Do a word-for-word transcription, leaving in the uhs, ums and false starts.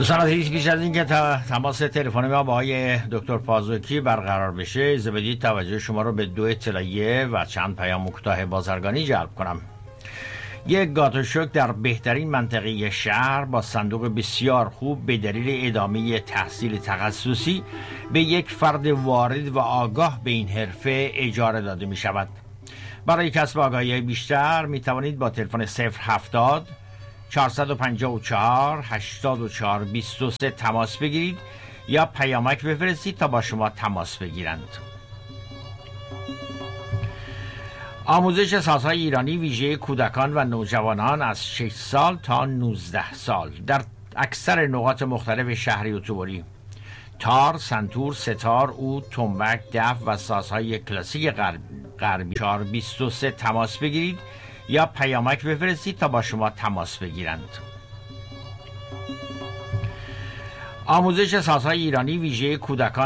دوستان عزیز، پیش از اینکه تماس تلفنی ما با آقای دکتر پازوکی برقرار بشه، اجازه بدید توجه شما رو به دو اطلاعیه و چند پیام کوتاه بازرگانی جلب کنم. یک گاتوشوک در بهترین منطقه شهر با صندوق بسیار خوب به دلیل ادامه تحصیل تخصصی به یک فرد وارد و آگاه به این حرفه اجاره داده می شود. برای کسب آگاهی بیشتر می توانید با تلفن صفر هفتاد چهارصد و پنجاه و چهار هشتاد و چهار بیست و سه تماس بگیرید یا پیامک بفرستید تا با شما تماس بگیرند. آموزش سازهای ایرانی ویژه کودکان و نوجوانان از شش سال تا نوزده سال در اکثر نقاط مختلف شهری اتوباری. تار، سنتور، ستار، عود، تنبک، دف و سازهای کلاسیک غربی. چهار بیست و سه تماس بگیرید یا پیامک بفرستید تا با شما تماس بگیرند. آموزش سازهای ایرانی ویژه کودکان